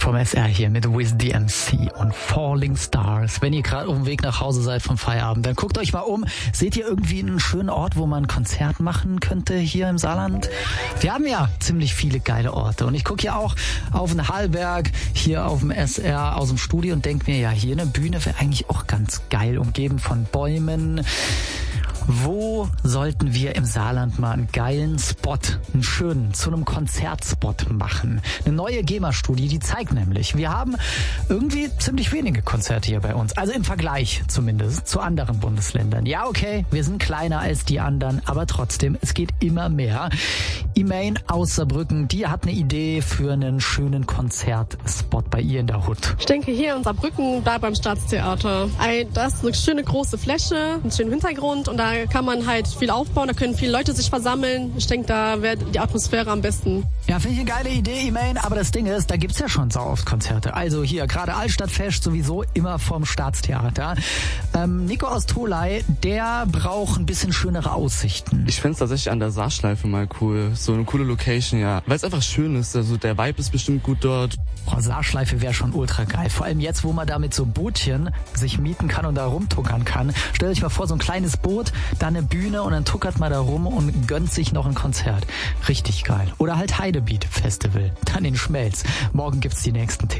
vom SR hier mit With the MC und Falling Stars. Wenn ihr gerade auf dem Weg nach Hause seid vom Feierabend, dann guckt euch mal um. Seht ihr irgendwie einen schönen Ort, wo man ein Konzert machen könnte hier im Saarland? Wir haben ja ziemlich viele geile Orte und ich gucke ja auch auf den Hallberg hier auf dem SR aus dem Studio und denke mir, ja, hier eine Bühne wäre eigentlich auch ganz geil, umgeben von Bäumen. Wo sollten wir im Saarland mal einen geilen Spot, einen schönen, zu einem Konzertspot machen? Eine neue GEMA-Studie, die zeigt nämlich, wir haben irgendwie ziemlich wenige Konzerte hier bei uns. Also im Vergleich zumindest zu anderen Bundesländern. Ja, okay, wir sind kleiner als die anderen, aber trotzdem, es geht immer mehr. Emain aus Saarbrücken, die hat eine Idee für einen schönen Konzertspot bei ihr in der Hut. Ich denke hier in Saarbrücken, da beim Staatstheater. Das ist eine schöne große Fläche, einen schönen Hintergrund und da kann man halt viel aufbauen, da können viele Leute sich versammeln. Ich denke, da wäre die Atmosphäre am besten. Ja, finde ich eine geile Idee, Emain, aber das Ding ist, da gibt's ja schon sau oft Konzerte. Also hier, gerade Altstadtfest sowieso immer vom Staatstheater. Nico aus Tholey, der braucht ein bisschen schönere Aussichten. Ich find's tatsächlich an der Saarschleife mal cool. So eine coole Location, ja. Weil es einfach schön ist, also der Vibe ist bestimmt gut dort. Boah, Saarschleife wäre schon ultra geil. Vor allem jetzt, wo man da mit so Bootchen sich mieten kann und da rumtuckern kann. Stellt euch mal vor, so ein kleines Boot, dann eine Bühne und dann tuckert man da rum und gönnt sich noch ein Konzert. Richtig geil. Oder halt Heidebeat Festival. Dann in Schmelz. Morgen gibt's die nächsten Tickets.